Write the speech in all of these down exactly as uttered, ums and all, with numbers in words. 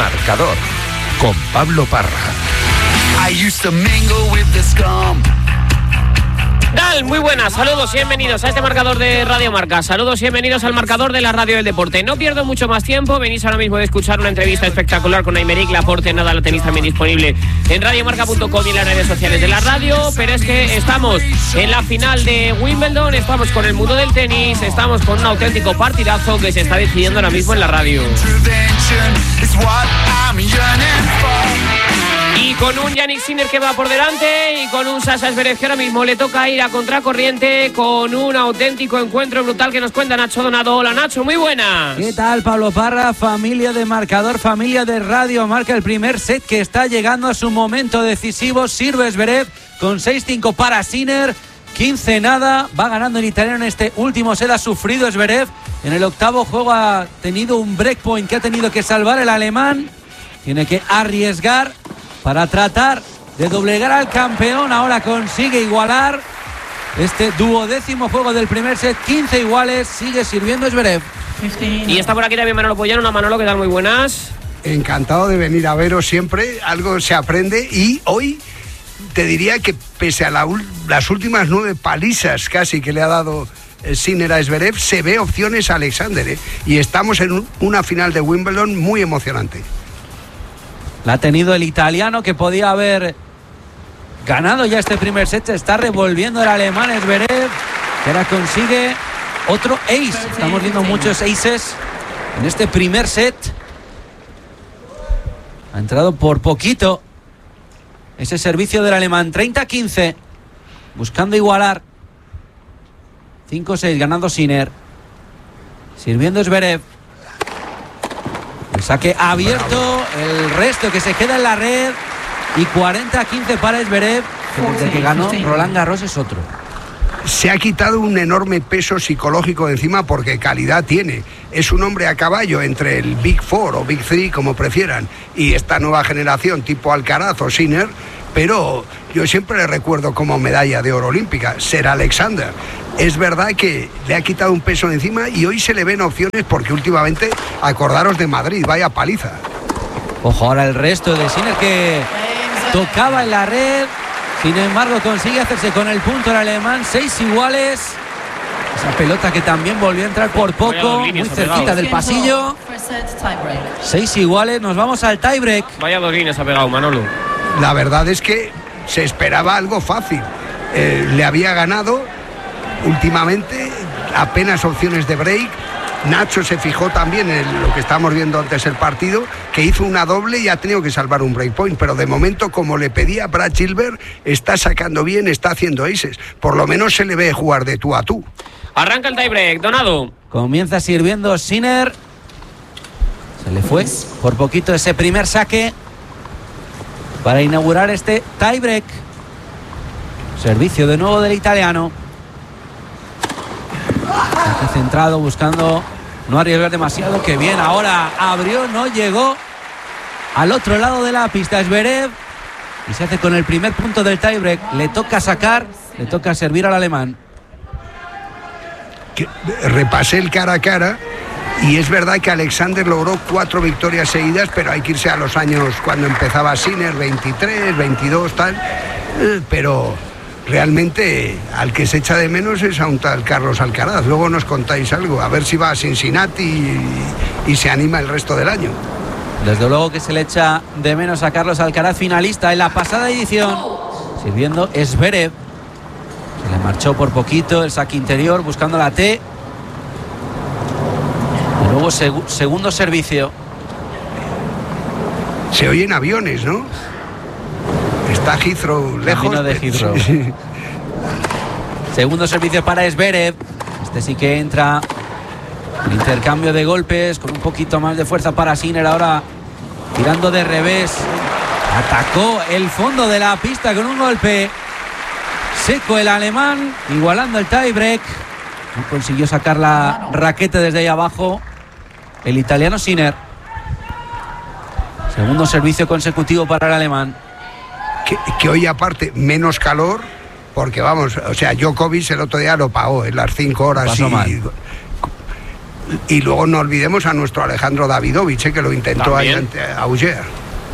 Marcador con Pablo Parra. I used to mingle with the scum. Tal, muy buenas, saludos y bienvenidos a este marcador de Radio Marca. Saludos y bienvenidos al marcador de la radio del deporte. No pierdo mucho más tiempo, venís ahora mismo de escuchar una entrevista espectacular con Aymeric Laporte. Nada, la tenéis también disponible en radiomarca punto com y en las redes sociales de la radio. Pero es que estamos en la final de Wimbledon, estamos con el mundo del tenis, estamos con un auténtico partidazo que se está decidiendo ahora mismo en la radio. Y con un Jannik Sinner que va por delante y con un Sasha Zverev que ahora mismo le toca ir a contracorriente, con un auténtico encuentro brutal que nos cuenta Nacho Donado. Hola Nacho, muy buenas. ¿Qué tal, Pablo Parra? Familia de Marcador, familia de Radio Marca. El primer set que está llegando a su momento decisivo. Sirve Zverev con seis cinco para Sinner, quince nada. Va ganando el italiano en este último set. Ha sufrido Zverev. En el octavo juego ha tenido un breakpoint que ha tenido que salvar el alemán. Tiene que arriesgar para tratar de doblegar al campeón. Ahora consigue igualar este duodécimo juego del primer set. quince iguales, sigue sirviendo Zverev. Y está por aquí también Manolo Pollano. Manolo, ¿qué tal? Muy buenas. Encantado de venir a veros siempre. Algo se aprende y hoy te diría que pese a la, las últimas nueve palizas casi que le ha dado Sinner a Zverev, se ve opciones a Alexander, ¿eh? Y estamos en una final de Wimbledon muy emocionante. La ha tenido el italiano, que podía haber ganado ya este primer set. Se está revolviendo el alemán Zverev, que ahora consigue otro ace. Estamos viendo muchos aces en este primer set. Ha entrado por poquito ese servicio del alemán. treinta quince, buscando igualar. cinco seis, ganando Sinner. Sirviendo Zverev. El saque abierto, el resto que se queda en la red. Y cuarenta quince para Zverev, que desde que ganó Roland Garros es otro. Se ha quitado un enorme peso psicológico de encima porque calidad tiene. Es un hombre a caballo entre el Big Four o Big Three, como prefieran, y esta nueva generación tipo Alcaraz o Sinner. Pero yo siempre le recuerdo como medalla de oro olímpica, Ser Alexander. Es verdad que le ha quitado un peso de encima y hoy se le ven opciones porque últimamente, acordaros de Madrid, vaya paliza. Ojo ahora el resto de Sinner, que tocaba en la red. Sin embargo consigue hacerse con el punto el alemán. Seis iguales. Esa pelota que también volvió a entrar por poco, muy cerquita del pasillo. Seis iguales, nos vamos al tiebreak. Vaya dos líneas ha pegado Manolo. La verdad es que se esperaba algo fácil. Eh, le había ganado últimamente, apenas opciones de break. Nacho se fijó también en lo que estábamos viendo antes el partido, que hizo una doble y ha tenido que salvar un breakpoint, pero de momento, como le pedía Brad Gilbert, está sacando bien, está haciendo aces. Por lo menos se le ve jugar de tú a tú. Arranca el tiebreak, Donado. Comienza sirviendo Sinner. Se le fue por poquito ese primer saque para inaugurar este tiebreak. Servicio de nuevo del italiano. Está centrado, buscando no arriesgar demasiado. Que bien, ahora abrió, no llegó al otro lado de la pista Zverev. Y se hace con el primer punto del tiebreak. Le toca sacar, le toca servir al alemán. Que repasé el cara a cara y es verdad que Alexander logró cuatro victorias seguidas, pero hay que irse a los años cuando empezaba Sinner, veintitrés, veintidós, tal. Pero realmente al que se echa de menos es a un tal Carlos Alcaraz. Luego nos contáis algo, a ver si va a Cincinnati y, y se anima el resto del año. Desde luego que se le echa de menos a Carlos Alcaraz, finalista en la pasada edición, sirviendo Zverev. Se le marchó por poquito el saque interior, buscando la T. Y luego seg- segundo servicio. Se oyen aviones, ¿no? Está Heathrow lejos. Camino de Heathrow. Segundo servicio para Zverev. Este sí que entra. El intercambio de golpes con un poquito más de fuerza para Sinner. Ahora tirando de revés. Atacó el fondo de la pista con un golpe seco el alemán, igualando el tiebreak. No consiguió sacar la raqueta desde ahí abajo el italiano Sinner. Segundo servicio consecutivo para el alemán. Que, que hoy aparte menos calor, porque vamos, o sea, Djokovic el otro día lo pagó en las cinco horas. Pasó y mal. Y luego no olvidemos a nuestro Alejandro Davidovich, ¿eh? Que lo intentó ahí ante Auger.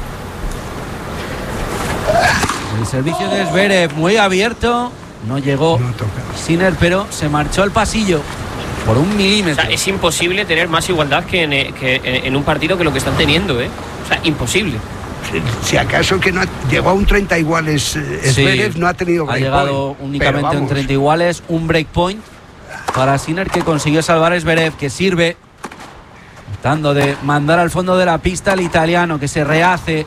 El servicio de Zverev muy abierto. No llegó No toca. Sinner, pero se marchó al pasillo por un milímetro. O sea, es imposible tener más igualdad que en, que en un partido que lo que están teniendo, ¿eh? O sea, imposible. Si acaso que no ha, llegó a un treinta iguales eh, Zverev, sí, no ha tenido break ha llegado point, únicamente a un treinta iguales, un breakpoint para Sinner, que consiguió salvar a Zverev, que sirve tratando de mandar al fondo de la pista al italiano, que se rehace.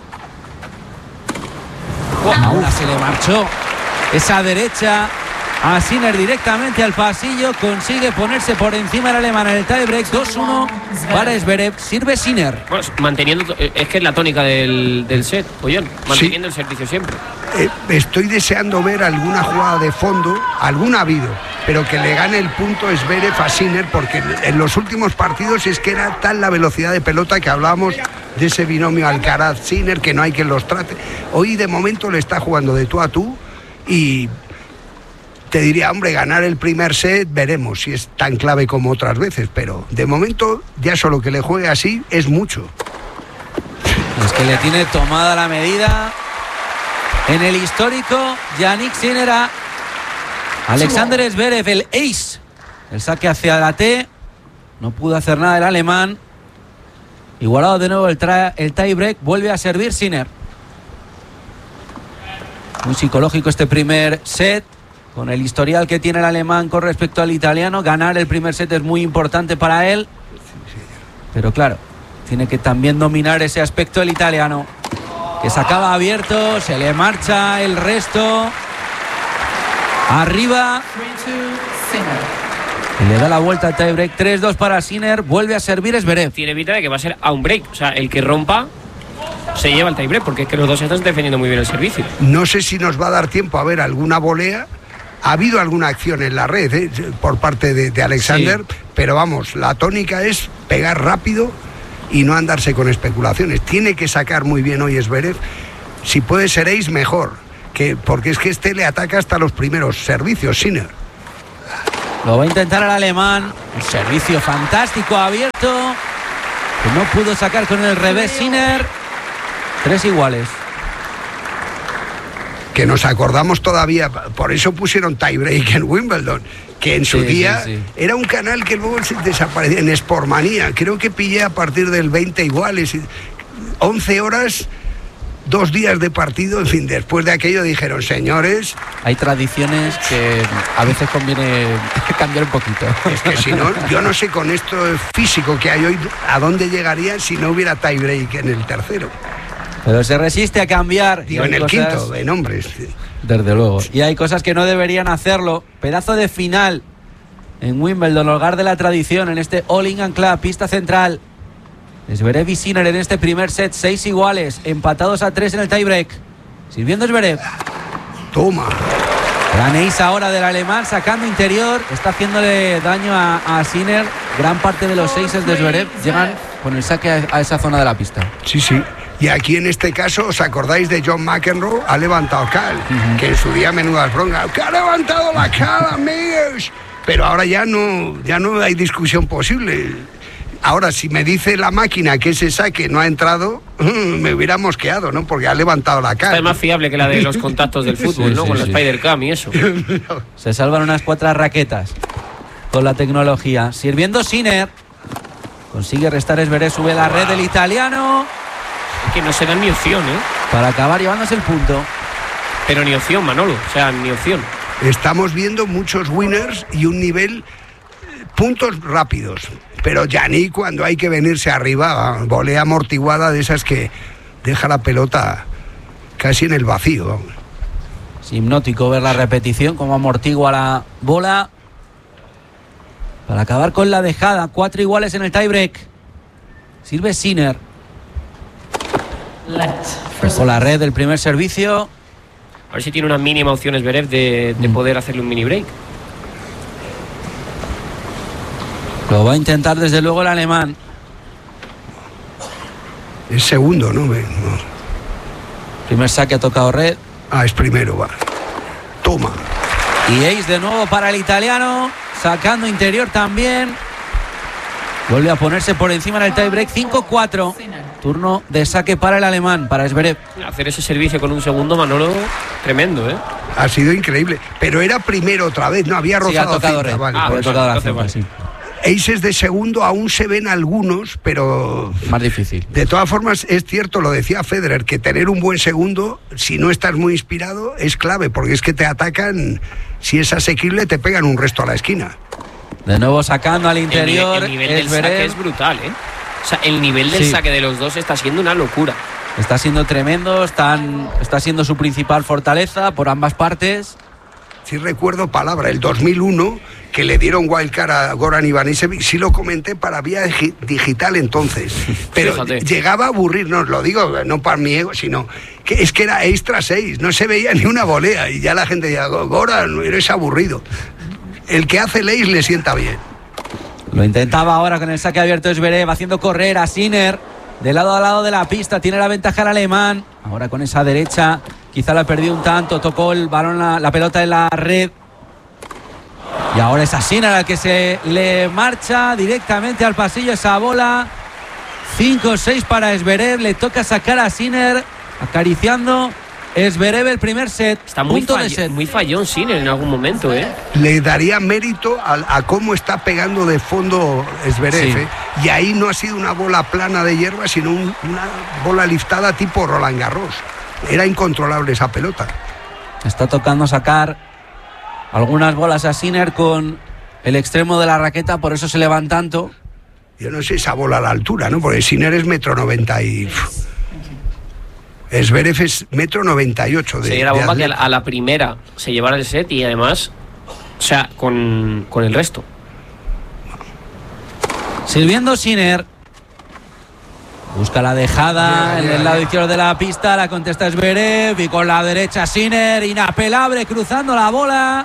Oh, ahora se le marchó esa derecha a Sinner directamente al pasillo. Consigue ponerse por encima del alemán en el tiebreak. dos uno para Zverev. Sirve Sinner. Bueno, manteniendo, es que es la tónica del, del set, oye, manteniendo sí. el servicio siempre. Eh, estoy deseando ver alguna jugada de fondo, alguna ha habido, pero que le gane el punto Zverev a Sinner, porque en los últimos partidos es que era tal la velocidad de pelota que hablábamos de ese binomio Alcaraz-Sinner, que no hay quien los trate. Hoy de momento le está jugando de tú a tú y te diría, hombre, ganar el primer set, veremos si es tan clave como otras veces, pero de momento ya solo que le juegue así es mucho. Es que le tiene tomada la medida en el histórico Jannik Sinner a Alexander Zverev, el ace. El saque hacia la T, no pudo hacer nada el alemán. Igualado de nuevo el, tra- el tiebreak, vuelve a servir Sinner. Muy psicológico este primer set. Con el historial que tiene el alemán con respecto al italiano, ganar el primer set es muy importante para él. Pero claro, tiene que también dominar ese aspecto el italiano, que se acaba abierto, se le marcha el resto. Arriba. Y le da la vuelta al tiebreak. tres dos para Sinner. Vuelve a servir Zverev. Tiene pinta de que va a ser a un break. O sea, el que rompa se lleva el tiebreak, porque es que los dos están defendiendo muy bien el servicio. No sé si nos va a dar tiempo a ver alguna volea. Ha habido alguna acción en la red ¿eh? por parte de, de Alexander, sí. Pero vamos, la tónica es pegar rápido y no andarse con especulaciones. Tiene que sacar muy bien hoy Zverev. Si puede ser ace, mejor, que, porque es que este le ataca hasta los primeros servicios, Sinner. Lo va a intentar el alemán. Un servicio fantástico abierto, que no pudo sacar con el revés Sinner. Tres iguales. Que nos acordamos todavía, por eso pusieron tiebreak en Wimbledon, que en su sí, día sí, sí. era un canal que luego se desapareció en Sportmanía. Creo que pillé a partir del veinte iguales, once horas, dos días de partido. En fin, después de aquello dijeron, señores, hay tradiciones que a veces conviene cambiar un poquito. Es que si no, yo no sé con esto físico que hay hoy a dónde llegaría si no hubiera tiebreak en el tercero. Pero se resiste a cambiar. Digo, en el cosas, quinto, en hombres. Desde luego. Y hay cosas que no deberían hacerlo. Pedazo de final en Wimbledon, hogar de la tradición, en este All England Club, pista central. Zverev y Sinner en este primer set, seis iguales, empatados a tres en el tiebreak. Sirviendo Zverev. Toma. Gran ace ahora del alemán, sacando interior. Está haciéndole daño a, a Sinner. Gran parte de los aces de Zverev llegan con el saque a, a esa zona de la pista. Sí, sí. Y aquí en este caso, ¿os acordáis de John McEnroe? Ha levantado Cal, uh-huh. que en su día menudas broncas. ¡Que ha levantado la Cal, amigos! Pero ahora ya no, ya no hay discusión posible. Ahora, si me dice la máquina que ese saque no ha entrado, me hubiera mosqueado, ¿no? Porque ha levantado la Cal. Está más fiable que la de los contactos del fútbol, sí, ¿no? Sí, con sí. la Spider-Cam y eso. Se salvan unas cuatro raquetas con la tecnología. Sirviendo Sinner. Consigue restar Zverev, sube la red del italiano. Que no se da ni opción, ¿eh? Para acabar llevándose el punto. Pero ni opción, Manolo. O sea, ni opción. Estamos viendo muchos winners y un nivel... Puntos rápidos. Pero Jannik, cuando hay que venirse arriba, volea amortiguada de esas que deja la pelota casi en el vacío. Es hipnótico ver la repetición, como amortigua la bola. Para acabar con la dejada. Cuatro iguales en el tiebreak. Sirve Sinner. Por la red del primer servicio. A ver si tiene una mínima opción Zverev de, de poder hacerle un mini break. Lo va a intentar desde luego el alemán. Es segundo, ¿no? no. Primer saque ha tocado red. Ah, es primero, va. Toma. Y ace de nuevo para el italiano. Sacando interior también. Vuelve a ponerse por encima en el tiebreak. cinco cuatro. Turno de saque para el alemán, para Zverev. Hacer ese servicio con un segundo, Manolo, tremendo, ¿eh? Ha sido increíble. Pero era primero otra vez, no había rozado. Sí, ha tocado cinta, red. vale, Ah, había pues, tocado la entonces cinta, vale. sí. aces de segundo aún se ven algunos, pero Más difícil. de todas formas es cierto, lo decía Federer, que tener un buen segundo, si no estás muy inspirado, es clave, porque es que te atacan, si es asequible, te pegan un resto a la esquina. De nuevo sacando al El nivel, interior. el nivel del Zverev. saque es brutal, ¿eh? O sea, el nivel del Sí. saque de los dos está siendo una locura. Está siendo tremendo, están, está siendo su principal fortaleza por ambas partes. Sí recuerdo palabra, el dos mil uno, que le dieron wildcard a Goran Ivanisevic, sí lo comenté para vía digi- digital entonces, pero Fíjate. llegaba a aburrirnos, lo digo no para mi ego, sino que es que era ace tras ace, no se veía ni una volea y ya la gente decía, Goran, eres aburrido. El que hace el ace le sienta bien. Lo intentaba ahora con el saque abierto Zverev, haciendo correr a Sinner de lado a lado de la pista. Tiene la ventaja el alemán. Ahora con esa derecha, quizá la perdió un tanto. Tocó el balón, la, la pelota en la red. Y ahora es a Sinner al que se le marcha directamente al pasillo esa bola. cinco seis para Zverev. Le toca sacar a Sinner, acariciando Zverev el primer set. Está muy, Punto de fall- set. muy fallón Sinner en algún momento, ¿eh? Le daría mérito a, a cómo está pegando de fondo Zverev, Sí. ¿eh? Y ahí no ha sido una bola plana de hierba, sino un- una bola liftada tipo Roland Garros. Era incontrolable esa pelota. Está tocando sacar algunas bolas a Sinner con el extremo de la raqueta, por eso se le van tanto. Yo no sé esa bola a la altura, ¿no? Porque Sinner es metro noventa y... Zverev es metro noventa y ocho de, Sería la de bomba que a atleta. la, a la primera se llevara el set y además, o sea, con, con el resto. Sirviendo Sinner. Busca la dejada Llega, en llega, el lado llega. izquierdo de la pista. La contesta Zverev. Y con la derecha Sinner. Inapelable cruzando la bola.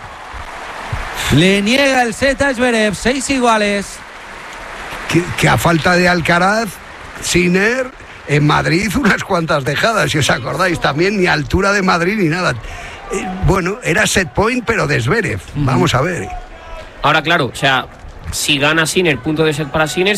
Le niega el set a Zverev. Seis iguales. Que, que a falta de Alcaraz, Sinner, en Madrid unas cuantas dejadas, si os acordáis, también ni altura de Madrid ni nada. Eh, bueno, era set point, pero de Zverev. Vamos a ver. Ahora, claro, o sea, si gana Sinner, punto de set para Sinner.